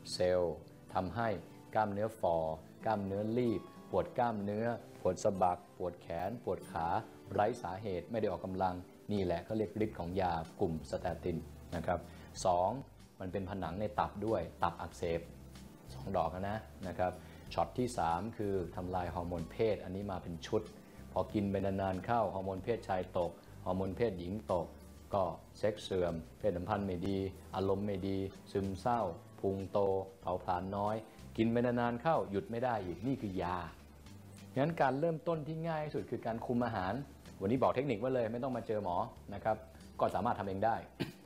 เซลล์ทำให้กล้ามเนื้อฝ่อกล้ามเนื้อรีบปวดกล้ามเนื้อปวดสะบักปวดแขนปวดขาไร้สาเหตุไม่ได้ออกกำลังนี่แหละเขาเรียกฤทธิ์ของยากลุ่มสเตตินนะครับ2มันเป็นผนังในตับด้วยตับอักเสบ2 ดอกนะครับช็อตที่3คือทำลายฮอร์โมนเพศอันนี้มาเป็นชุดพอกินไปนานๆเข้าฮอร์โมนเพศชายตกฮอร์โมนเพศหญิงตกก็เซ็กซ์เสื่อมเพศสัมพันธ์ไม่ดีอารมณ์ไม่ดีซึมเศร้าพุงโตเผาผลาญน้อยกินไปนานๆเข้าหยุดไม่ได้อีกนี่คือยางั้นการเริ่มต้นที่ง่ายที่สุดคือการคุมอาหารวันนี้บอกเทคนิคไว้เลยไม่ต้องมาเจอหมอนะครับก็สามารถทำเองได้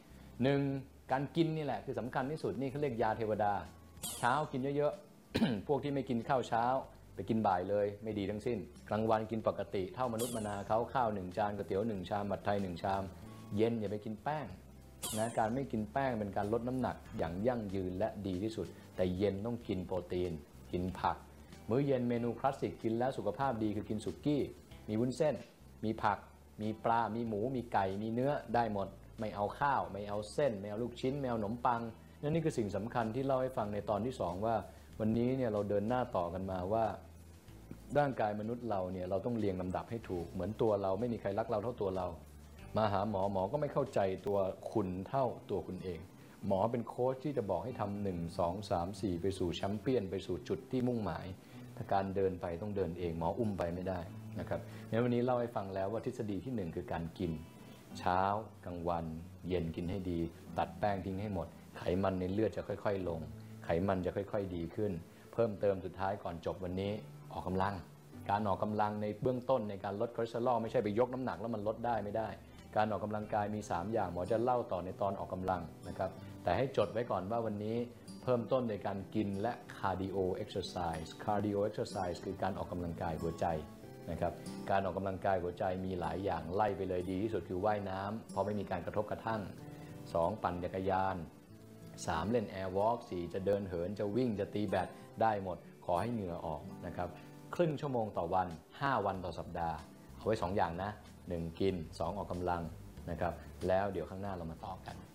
1. การกินนี่แหละคือสำคัญที่สุดนี่เขาเรียกยาเทวดาเช้ากินเยอะๆ พวกที่ไม่กินข้าวเช้าไปกินบ่ายเลยไม่ดีทั้งสิ้นกลางวันกินปกติเท่ามนุษย์มนาเขาข้าว1 จานก๋วยเตี๋ยว1 ชามผัดไทย1 ชามเย็นอย่าไปกินแป้งนะการไม่กินแป้งเป็นการลดน้ำหนักอย่างยั่งยืนและดีที่สุดแต่เย็นต้องกินโปรตีนกินผักมื้อเย็นเมนูคลาสสิกกินแล้วสุขภาพดีคือกินสุกี้มีวุ้นเส้นมีผักมีปลามีหมูมีไก่มีเนื้อได้หมดไม่เอาข้าวไม่เอาเส้นไม่เอาลูกชิ้นไม่เอาขนมปังนี่คือสิ่งสำคัญที่เล่าให้ฟังในตอนที่2ว่าวันนี้เนี่ยเราเดินหน้าต่อกันมาว่าร่างกายมนุษย์เราเนี่ยเราต้องเรียงลำดับให้ถูกเหมือนตัวเราไม่มีใครรักเราเท่าตัวเรามาหาหมอหมอก็ไม่เข้าใจตัวคุณเท่าตัวคุณเองหมอเป็นโค้ชที่จะบอกให้ทำ1 2 3 4ไปสู่แชมเปี้ยนไปสู่จุดที่มุ่งหมายถ้าการเดินไปต้องเดินเองหมออุ้มไปไม่ได้นะครับงั้นวันนี้เล่าให้ฟังแล้วว่าทฤษฎีที่1คือการกินเช้ากลางวันเย็นกินให้ดีตัดแป้งทิ้งให้หมดไขมันในเลือดจะค่อยๆลงไขมันจะค่อยๆดีขึ้นเพิ่มเติมสุดท้ายก่อนจบวันนี้ออกกำลังการออกกำลังในเบื้องต้นในการลดคอเลสเตอรอลไม่ใช่ไปยกน้ำหนักแล้วมันลดได้ไม่ได้การออกกำลังกายมี3อย่างหมอจะเล่าต่อในตอนออกกำลังนะครับแต่ให้จดไว้ก่อนว่าวันนี้เพิ่มต้นในการกินและคาร์ดิโอเอ็กซ์ไซส์คือการออกกำลังกายหัวใจนะครับการออกกำลังกายหัวใจมีหลายอย่างไล่ไปเลยดีที่สุดคือว่ายน้ำเพราะไม่มีการกระทบกระทั่ง2ปั่นจักรยาน3เล่นแอร์วอล์ก4จะเดินเหินจะวิ่งจะตีแบดได้หมดขอให้เหงื่อออกนะครับครึ่งชั่วโมงต่อวัน5 วันต่อสัปดาห์เอาไว้2 อย่างนะ1กิน2ออกกำลังนะครับแล้วเดี๋ยวข้างหน้าเรามาต่อกัน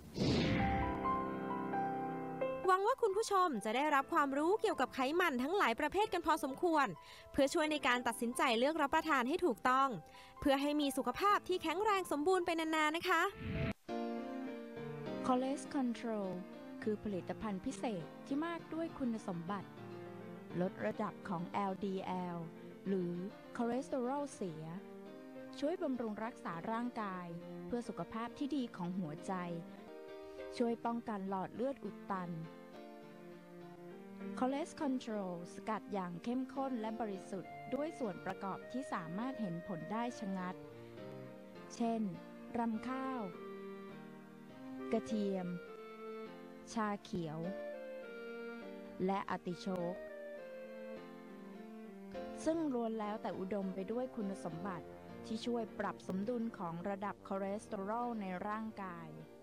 หวังว่าคุณผู้ชมจะได้รับความรู้เกี่ยวกับไขมันทั้งหลายประเภทกันพอสมควรเพื่อช่วยในการตัดสินใจเลือกรับประทานให้ถูกต้องเพื่อให้มีสุขภาพที่แข็งแรงสมบูรณ์ไปนานๆนะคะ Cholesterol Control คือผลิตภัณฑ์พิเศษที่มากด้วยคุณสมบัติลดระดับของ LDL หรือคอเลสเตอรอลเสียช่วยบำรุงรักษาร่างกายเพื่อสุขภาพที่ดีของหัวใจช่วยป้องกันหลอดเลือดอุดตัน Cholesterol Control สกัดอย่างเข้มข้นและบริสุทธิ์ด้วยส่วนประกอบที่สามารถเห็นผลได้ชะงัดเช่นรำข้าวกระเทียมชาเขียวและอาร์ติโชกซึ่งล้วนแล้วแต่อุดมไปด้วยคุณสมบัติที่ช่วยปรับสมดุลของระดับคอเลสเตอรอลในร่างกาย